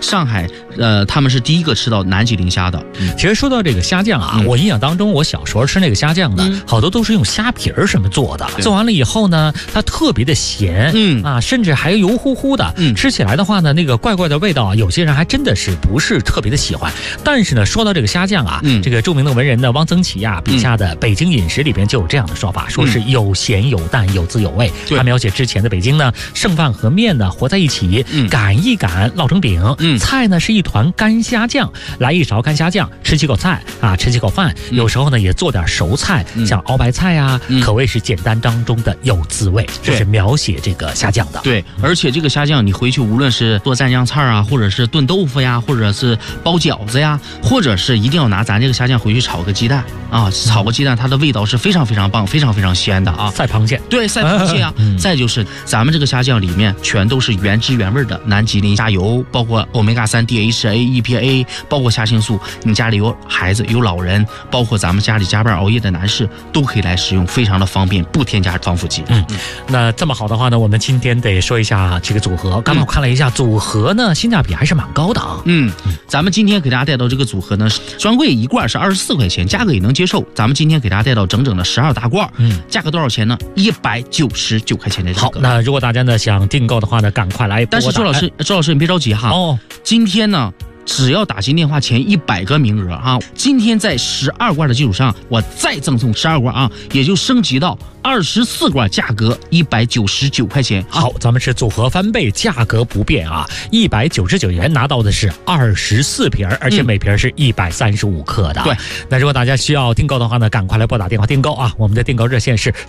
上海他们是第一个吃到南极磷虾的。 其实说到这个虾酱啊，我印象当中，我小时候吃那个虾酱呢，好多都是用虾皮儿什么做的，做完了以后呢，它特别的咸，甚至还油乎乎的，吃起来的话呢，那个怪怪的味道啊，有些人还真的是不是特别的喜欢。但是呢，说到这个虾酱啊，这个著名的文人呢汪曾祺啊笔下的《北京饮食》里边就有这样的说法，说是有咸有淡有滋有味。他描写之前的北京呢，剩饭和面呢和在一起，擀一擀烙成饼，菜呢是一团干虾酱，来一勺干虾酱，吃几口菜啊，吃几口饭，有时候呢也做点熟菜，像熬白菜啊，可谓是简单当中的有滋味。这是描写这个虾酱的。 对，而且这个虾酱你回去无论是做蘸酱菜啊，或者是炖豆腐呀，或者是包饺子呀，或者是一定要拿咱这个虾酱回去炒个鸡蛋啊，炒个鸡蛋，它的味道是非常非常棒，非常非常鲜的啊。 赛螃蟹， 对，赛螃蟹啊。再就是咱们这个虾酱里面全都是原汁原味的南极磷虾油，包括欧米伽3、DHA、EPA， 包括虾青素。你家里有孩子有老人，包括咱们家里加班熬夜的男士都可以来使用，非常的方便，不添加防腐剂。 那这么好的话呢，我们今天得说一下这个组合。刚才我看了一下组合呢，性价比还是蛮高的啊。 咱们今天给大家带到这个组合呢，专柜一罐是24块钱，价格也能接受。咱们今天给大家带到整整的12大罐，价格多少钱呢？199块钱的价格。 好，那如果大家呢想订购的话呢，赶快来。 但是周老师你别着急哈。今天呢，只要打进电话前100个名额啊，今天在12罐的基础上，我再赠送12罐啊，也就升级到24罐，价格199块钱。 好，咱们是组合翻倍，价格不变啊，199元拿到的是24瓶，而且每瓶是135克的。 对， 那如果大家需要订购的话呢，赶快来拨打电话订购啊！我们的订购热线是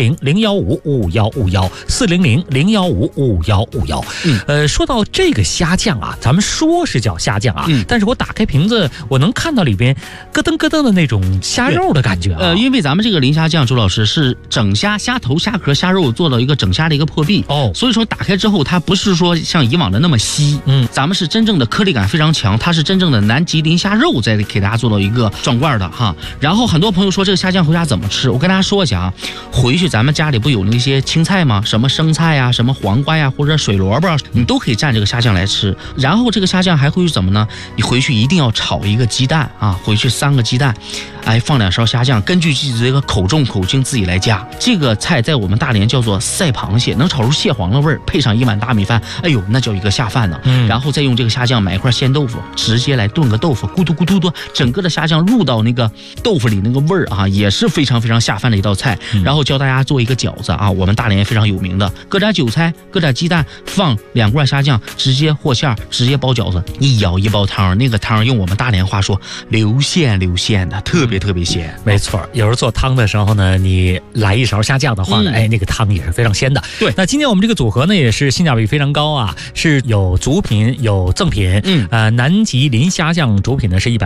400-015-5151，400-015-5151。说到这个虾酱啊，咱们说是叫虾酱啊，但是我打开瓶子，我能看到里边咯噔咯噔的那种虾肉的感觉啊。 因为咱们这个磷虾酱，周老师是整虾、虾头、虾壳、虾肉做到一个整虾的一个破壁所以说打开之后，它不是说像以往的那么稀，咱们是真正的颗粒感非常强，它是真正的南极磷虾肉在给大家做到一个装罐的哈。然后很多朋友说这个虾酱回家怎么吃，我跟大家说一下啊，回去咱们家里不有那些青菜吗？什么生菜呀、什么黄瓜呀，或者水萝卜，你都可以蘸这个虾酱来吃。然后这个虾酱还会怎么呢？你回去一定要炒一个鸡蛋啊，回去3个鸡蛋，放2勺虾酱，根据自己这个口重口轻自己来加。这个菜在我们大连叫做赛螃蟹，能炒出蟹黄的味儿，配上一碗大米饭，哎呦，那叫一个下饭呢。然后再用这个虾酱买一块鲜豆腐，直接来炖个豆腐，咕嘟咕嘟的，整个的虾酱入到那个豆腐里，那个味儿啊，也是非常非常下饭的一道菜。然后教大家做一个饺子啊，我们大连非常有名的，搁点韭菜，搁点鸡蛋，放2罐虾酱，直接和馅，直接包饺子，一舀一包汤，那个汤用我们大连话说流线流线的，特别特别鲜。 没错，有时候做汤的时候呢，你来一勺虾酱的话呢，那个汤也是非常鲜的。 对， 那今天我们这个组合呢，也是性价比非常高啊，是有主品有赠品。南极磷虾酱主品呢是